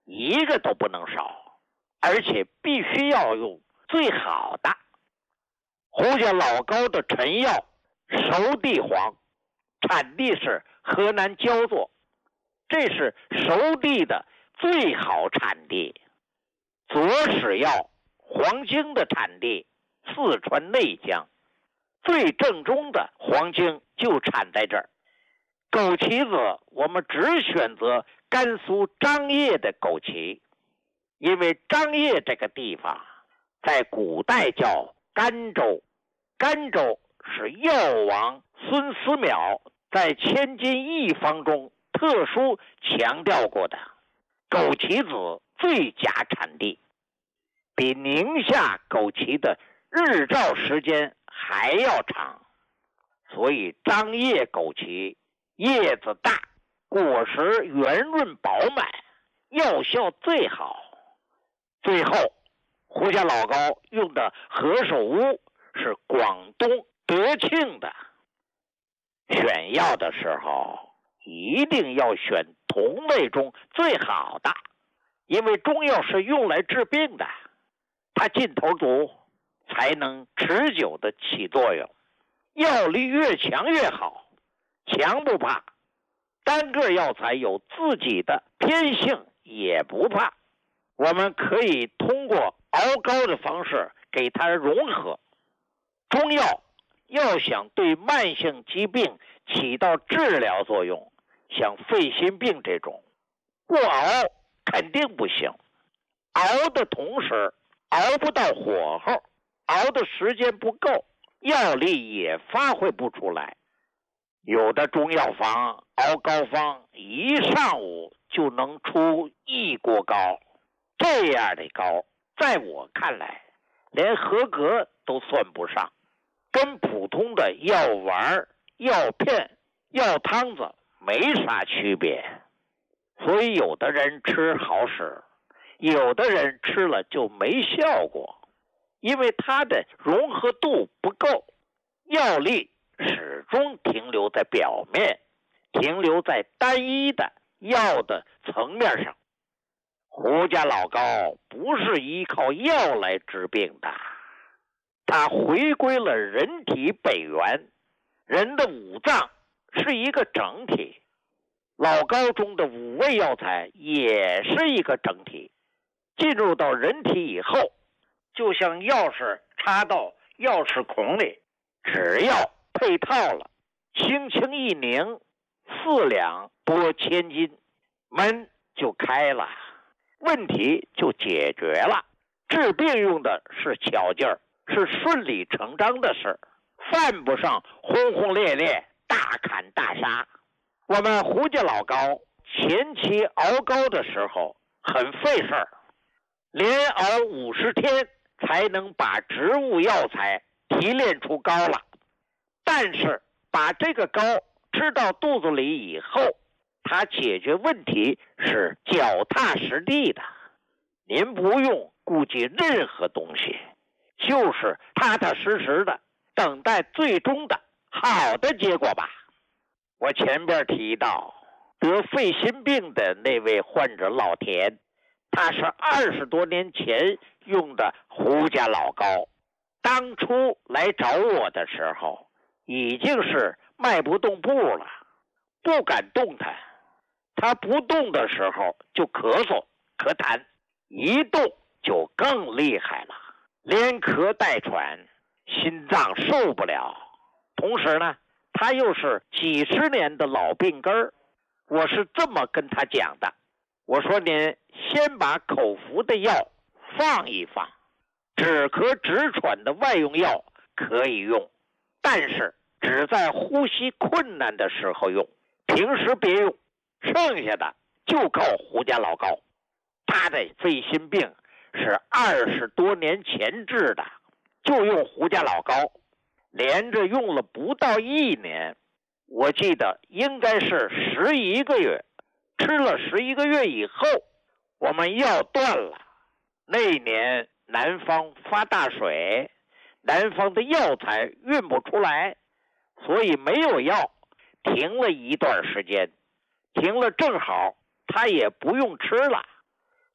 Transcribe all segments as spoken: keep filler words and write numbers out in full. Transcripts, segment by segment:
一个都不能少，而且必须要用最好的。胡家老高的陈药熟地黄，产地是河南焦作，这是熟地的最好产地。左史药黄精的产地四川内江，最正宗的黄精就产在这儿。枸杞子我们只选择甘肃张掖的枸杞，因为张掖这个地方在古代叫甘州，甘州是药王孙思邈在千金一方中特殊强调过的枸杞子最佳产地，比宁夏枸杞的日照时间还要长，所以张掖枸杞叶子大，果实圆润饱满，药效最好。最后胡家老高用的何首乌是广东德庆的。选药的时候一定要选同类中最好的，因为中药是用来治病的，它劲头足，才能持久的起作用。药力越强越好，强不怕，单个药材有自己的偏性也不怕。我们可以通过熬膏的方式给它融合。中药要想对慢性疾病起到治疗作用，像肺心病这种，不熬肯定不行。熬的同时熬不到火候，熬的时间不够，药力也发挥不出来。有的中药房熬膏方一上午就能出一锅膏，这样的膏在我看来连合格都算不上，跟普通的药丸、药片、药汤子没啥区别。所以有的人吃好使，有的人吃了就没效果，因为它的融合度不够，药力始终停留在表面，停留在单一的药的层面上。胡家老高不是依靠药来治病的，他回归了人体本源。人的五脏是一个整体，老高中的五味药材也是一个整体。进入到人体以后，就像钥匙插到钥匙孔里，只要配套了，轻轻一拧，四两拨千斤，门就开了，问题就解决了。治病用的是巧劲儿，是顺理成章的事，犯不上轰轰烈烈大砍大杀。我们胡家老高前期熬膏的时候很费事儿，连熬五十天才能把植物药材提炼出膏了。但是把这个膏吃到肚子里以后，它解决问题是脚踏实地的。您不用顾及任何东西，就是踏踏实实的等待最终的好的结果吧。我前边提到得肺心病的那位患者老田，他是二十多年前用的胡家老膏，当初来找我的时候已经是迈不动步了，不敢动弹。他不动的时候就咳嗽咳痰，一动就更厉害了，连咳带喘，心脏受不了。同时呢，他又是几十年的老病根儿。我是这么跟他讲的，我说您先把口服的药放一放，止咳止喘的外用药可以用，但是只在呼吸困难的时候用，平时别用。剩下的就靠胡家老膏。他的肺心病是二十多年前治的，就用胡家老膏，连着用了不到一年，我记得应该是十一个月。吃了十一个月以后，我们药断了。那年南方发大水，南方的药材运不出来，所以没有药，停了一段时间。停了正好，他也不用吃了。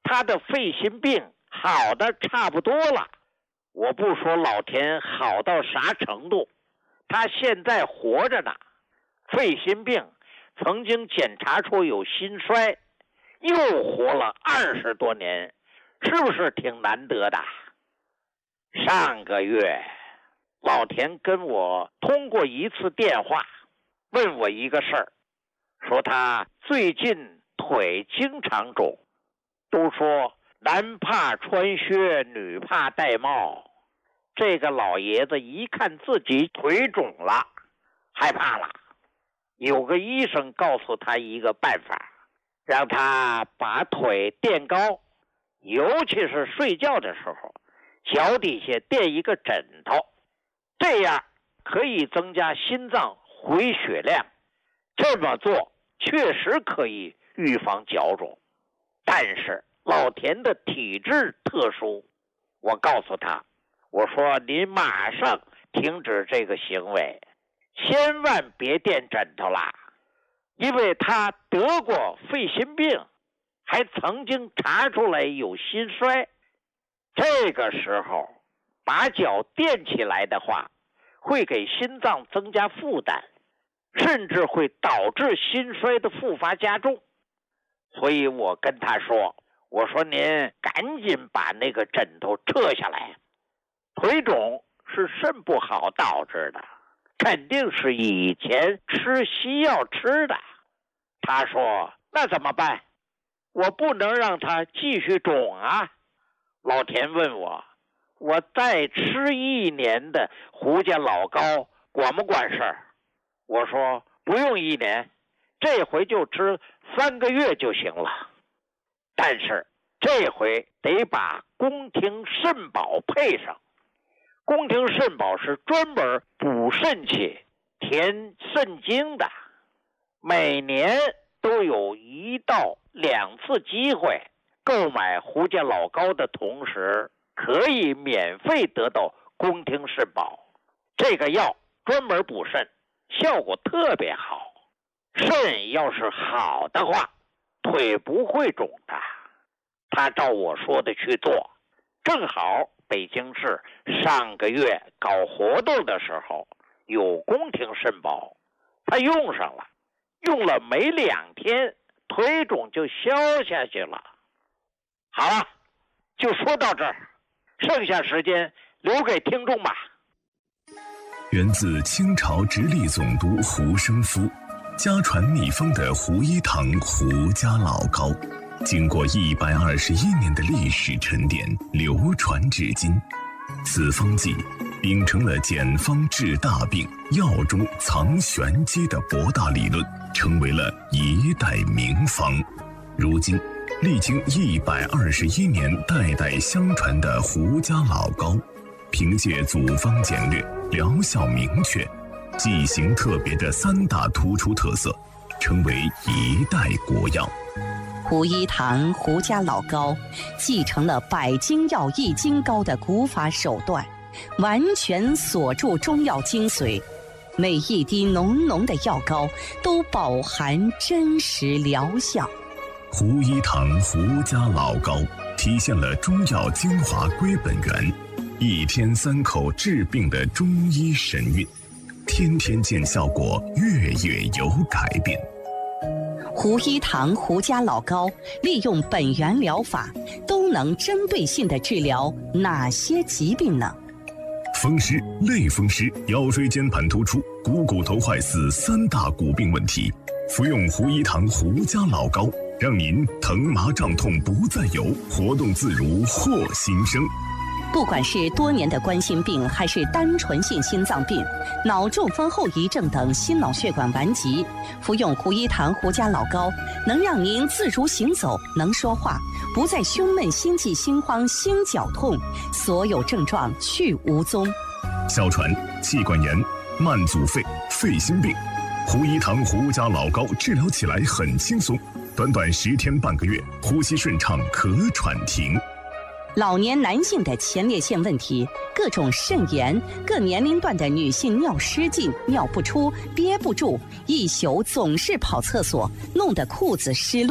他的肺心病好的差不多了。我不说老田好到啥程度，他现在活着呢。肺心病曾经检查出有心衰，又活了二十多年，是不是挺难得的？上个月老田跟我通过一次电话，问我一个事儿，说他最近腿经常肿，都说男怕穿靴，女怕戴帽。这个老爷子一看自己腿肿了，害怕了。有个医生告诉他一个办法，让他把腿垫高，尤其是睡觉的时候，脚底下垫一个枕头，这样可以增加心脏回血量。这么做确实可以预防脚肿，但是老田的体质特殊，我告诉他，我说您马上停止这个行为，千万别垫枕头啦，因为他得过肺心病，还曾经查出来有心衰。这个时候把脚垫起来的话，会给心脏增加负担，甚至会导致心衰的复发加重。所以我跟他说，我说您赶紧把那个枕头撤下来，腿肿是肾不好导致的，肯定是以前吃西药吃的。他说那怎么办？我不能让他继续肿啊。老田问我，我再吃一年的胡家老高管不管事儿？我说不用一年，这回就吃三个月就行了。但是这回得把宫廷肾宝配上。宫廷肾宝是专门补肾气、填肾精的，每年都有一到两次机会购买胡家老高的同时，可以免费得到宫廷肾宝。这个药专门补肾，效果特别好。肾要是好的话，腿不会肿的。他照我说的去做，正好北京市上个月搞活动的时候有宫廷肾宝，他用上了，用了没两天，腿肿就消下去了。好了，就说到这儿，剩下时间留给听众吧。 源自清朝直隶总督胡生夫，家传秘方的胡一堂胡家老膏，经过一百二十一年的历史沉淀，流传至今。此方剂秉承了简方治大病、药中藏玄机的博大理论，成为了一代名方。如今历经一百二十一年代代相传的胡家老膏，凭借组方简略、疗效明确、剂型特别的三大突出特色，成为一代国药。 胡一堂胡家老膏继承了百金药益精膏的古法手段，完全锁住中药精髓，每一滴浓浓的药膏都饱含真实疗效。 胡一堂胡家老膏体现了中药精华归本源，一天三口治病的中医神韵，天天见效果，月月有改变。 胡一堂胡家老膏利用本源疗法，都能针对性地治疗哪些疾病呢？ 风湿、类风湿、腰椎间盘突出、股骨头坏死三大骨病问题，服用胡一堂胡家老膏，让您疼麻胀痛不再有，活动自如获新生。 不管是多年的冠心病，还是单纯性心脏病、脑中风后遗症等心脑血管顽疾，服用胡一堂胡家老膏，能让您自如行走，能说话，不再胸闷、心悸、心慌、心绞痛，所有症状去无踪。 哮喘、气管炎、慢阻肺、肺心病，胡一堂胡家老膏治疗起来很轻松，短短十天半个月，呼吸顺畅，咳喘停。 老年男性的前列腺问题，各种肾炎，各年龄段的女性尿失禁、尿不出、憋不住，一宿总是跑厕所，弄得裤子湿漉漉。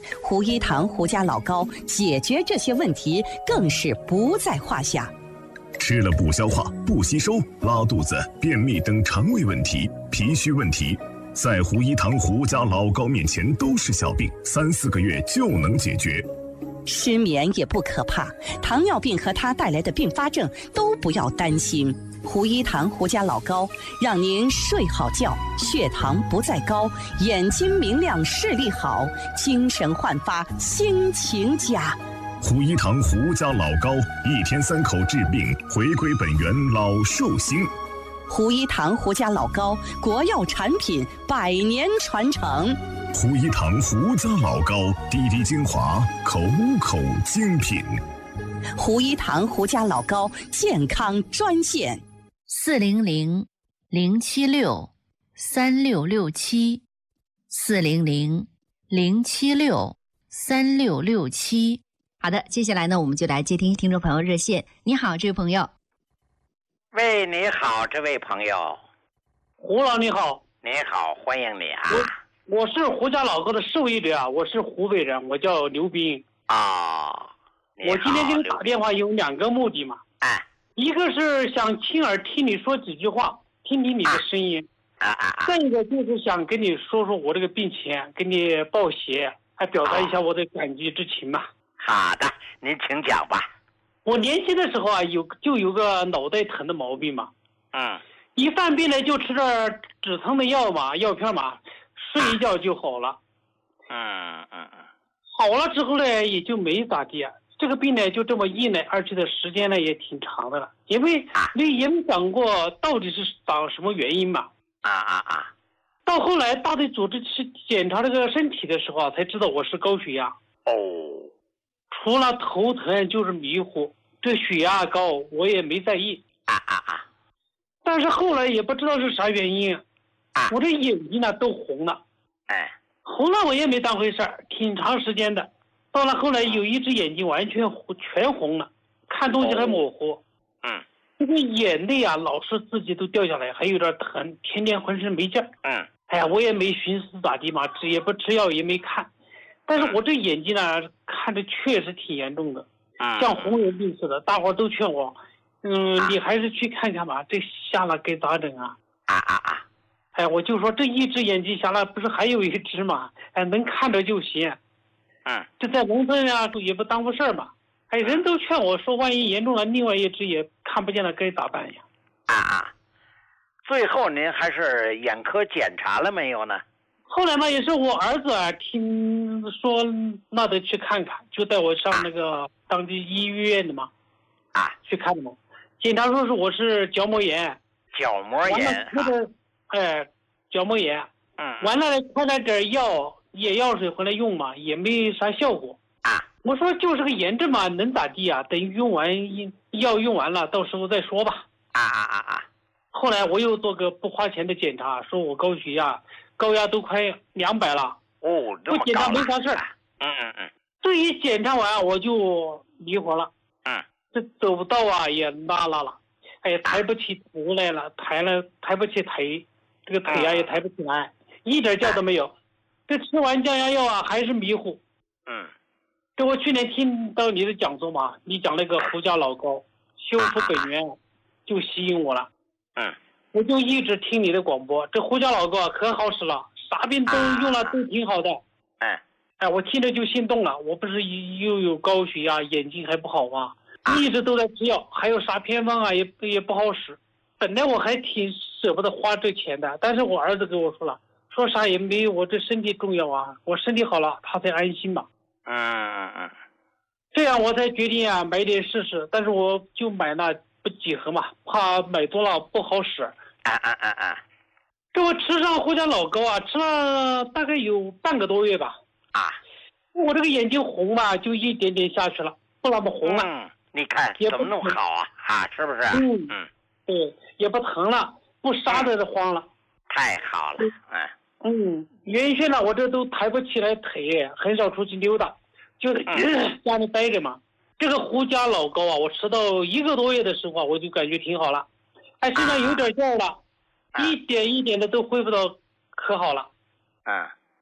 胡一堂胡家老高解决这些问题更是不在话下。 吃了不消化、不吸收、拉肚子、便秘等肠胃问题、脾虚问题，在胡一堂胡家老高面前都是小病，三四个月就能解决。 失眠也不可怕，糖尿病和它带来的并发症都不要担心。胡一堂胡家老高让您睡好觉，血糖不再高，眼睛明亮，视力好，精神焕发，心情佳。 胡一堂胡家老高，一天三口治病，回归本源，老寿星。 胡一堂胡家老高，国药产品，百年传承。 胡一堂胡家老高，滴滴精华，口口精品。 胡一堂胡家老高健康专线： 四零零零七六三六六七，四零零零七六三六六七。好的，接下来呢，我们就来接听听众朋友热线。你好，这位朋友。 喂，你好，这位朋友。 胡老你好。 你好，欢迎你啊。 我我是胡家老高的受益者，我是湖北人，我叫刘斌。 啊、哦， 我今天给你打电话有两个目的嘛。 哎， 一个是想亲耳听你说几句话，听听你的声音。 啊啊啊！ 再一个就是想跟你说说我这个病情，给你报喜，还表达一下我的感激之情嘛。 好的，您请讲吧。 我年轻的时候啊，有就有个脑袋疼的毛病嘛。 嗯。 一犯病呢，就吃点止疼的药嘛，药片嘛，睡一觉就好了。 嗯嗯嗯。 好了之后呢，也就没咋地。这个病呢，就这么一来二去的时间呢，也挺长的了。因为你也没想过到底是长什么原因嘛。 啊啊啊！ 到后来大队组织去检查这个身体的时候啊，才知道我是高血压。 哦。 除了头疼就是迷糊，这血压高我也没在意。 啊啊啊！ 但是后来也不知道是啥原因， 啊， 我这眼睛呢都红了。 哎， 红了我也没当回事儿，挺长时间的。到了后来有一只眼睛完全全红了，看东西还模糊。 哦、嗯。 这个眼泪啊，老是自己都掉下来，还有点疼，天天浑身没劲儿。 嗯。 哎呀，我也没寻思咋地嘛，吃也不吃药也没看。但是我这眼睛呢，看着确实挺严重的，像红眼病似的。大伙都劝我，嗯，你还是去看看吧，这瞎了该咋整啊？ 啊啊啊！ 哎，我就说这一只眼睛瞎了，不是还有一只吗？哎，能看着就行。 嗯， 这在农村啊，也不耽误事儿嘛。哎，人都劝我说，万一严重了，另外一只也看不见了，该咋办呀？ 啊啊！最后您还是眼科检查了没有呢？ 后来嘛，也是我儿子啊，听说那得去看看，就带我上那个当地医院的嘛， 啊， 去看的嘛。检查说是我是角膜炎， 角膜炎， 那个哎，角膜炎， 嗯， 完了开了点药，眼药水回来用嘛，也没啥效果。 啊， 我说就是个炎症嘛，能咋地啊？等用完药用完了，到时候再说吧。 啊啊啊啊！ 后来我又做个不花钱的检查，说我高血压。高压都快两百了， 哦， 不检查没啥事儿。 嗯嗯嗯。 这一检查完我就迷糊了。 嗯。 这走不到啊，也拉拉了，哎，抬不起头来了，抬了抬不起腿，这个腿啊也抬不起来，一点劲都没有。这吃完降压药啊，还是迷糊。 嗯。 这我去年听到你的讲座嘛，你讲那个胡家老高修复本源，就吸引我了。 嗯。 我就一直听你的广播，这胡家老高可好使了，啥病都用了都挺好的。 哎， 哎，我听着就心动了。我不是又有高血压，眼睛还不好吗？一直都在吃药，还有啥偏方啊，也也不好使。本来我还挺舍不得花这钱的，但是我儿子跟我说了，说啥也没有我这身体重要啊，我身体好了，他才安心吧。 嗯嗯嗯。 这样我才决定啊，买点试试。但是我就买那不几盒嘛，怕买多了不好使。 啊啊啊啊！ 这我吃上胡家老高啊，吃了大概有半个多月吧。 啊！ 我这个眼睛红吧，就一点点下去了，不那么红了。 嗯，你看怎么弄好啊？啊，是不是？ 嗯嗯， 对，也不疼了，不杀的慌了。 太好了，嗯。 嗯，原先呢，我这都抬不起来腿，很少出去溜达，就在家里待着嘛。这个胡家老高啊，我吃到一个多月的时候啊，我就感觉挺好了。哎，身上有点劲儿了，啊、一点一点的都恢复到可好了。 嗯，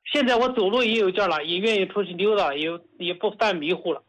现在我走路也有劲了，也愿意出去溜达，也也不犯迷糊了。